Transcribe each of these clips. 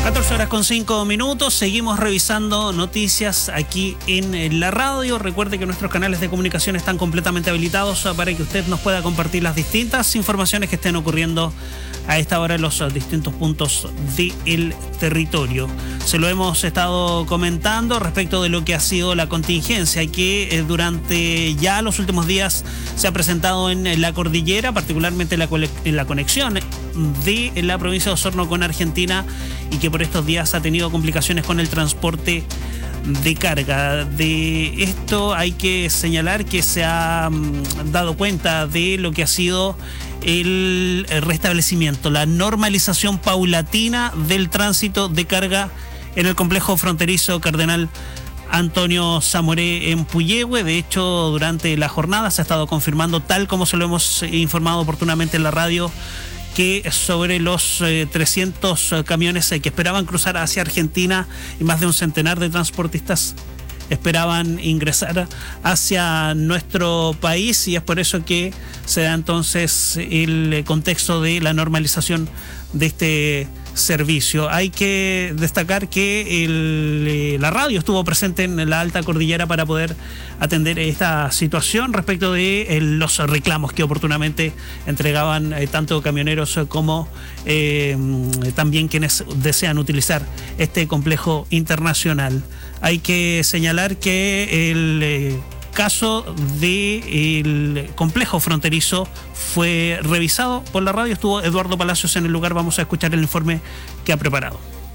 14 horas con 5 minutos, seguimos revisando noticias aquí en la radio. Recuerde que nuestros canales de comunicación están completamente habilitados para que usted nos pueda compartir las distintas informaciones que estén ocurriendo a esta hora en los distintos puntos del territorio. Se lo hemos estado comentando respecto de lo que ha sido la contingencia y que durante ya los últimos días se ha presentado en la cordillera, particularmente en la conexión de la provincia de Osorno con Argentina, y que por estos días ha tenido complicaciones con el transporte de carga. De esto hay que señalar que se ha dado cuenta de lo que ha sido el restablecimiento, la normalización paulatina del tránsito de carga en el complejo fronterizo Cardenal Antonio Zamoré en Puyehue. De hecho, durante la jornada se ha estado confirmando, tal como se lo hemos informado oportunamente en la radio, que sobre los 300 camiones que esperaban cruzar hacia Argentina y más de un centenar de transportistas esperaban ingresar hacia nuestro país, y es por eso que se da entonces el contexto de la normalización de este servicio. Hay que destacar que la radio estuvo presente en la alta cordillera para poder atender esta situación respecto de los reclamos que oportunamente entregaban tanto camioneros como también quienes desean utilizar este complejo internacional. Hay que señalar que el caso del complejo fronterizo fue revisado por la radio. Estuvo Eduardo Palacios en el lugar. Vamos a escuchar el informe que ha preparado.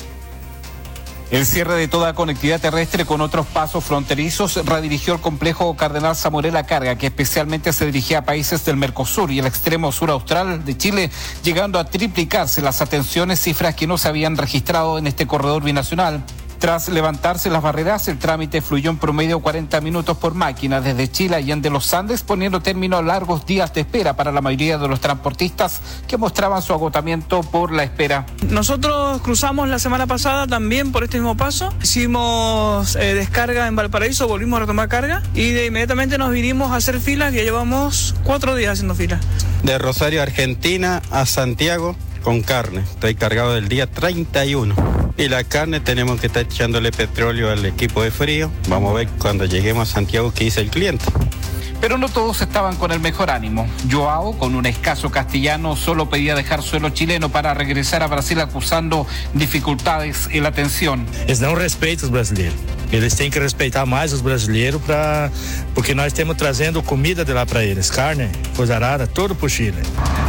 El cierre de toda conectividad terrestre con otros pasos fronterizos redirigió el complejo Cardenal Zamoré la carga, que especialmente se dirigía a países del Mercosur y el extremo sur austral de Chile, llegando a triplicarse las atenciones, cifras que no se habían registrado en este corredor binacional. Tras levantarse las barreras, el trámite fluyó en promedio 40 minutos por máquina desde Chile a Allende los Andes, poniendo término a largos días de espera para la mayoría de los transportistas que mostraban su agotamiento por la espera. Nosotros cruzamos la semana pasada también por este mismo paso, hicimos descarga en Valparaíso, volvimos a retomar carga y de inmediatamente nos vinimos a hacer filas, que llevamos 4 días haciendo filas. De Rosario, Argentina a Santiago con carne, estoy cargado del día 31. Y la carne tenemos que estar echándole petróleo al equipo de frío. Vamos a ver cuando lleguemos a Santiago qué dice el cliente. Pero no todos estaban con el mejor ánimo. Joao, con un escaso castellano, solo pedía dejar suelo chileno para regresar a Brasil, acusando dificultades en la atención. Eles não respeitam os brasileiros. Eles têm que respeitar mais os brasileiros porque nós estamos trazendo comida de lá para eles, carne, coisa rara, tudo para o Chile.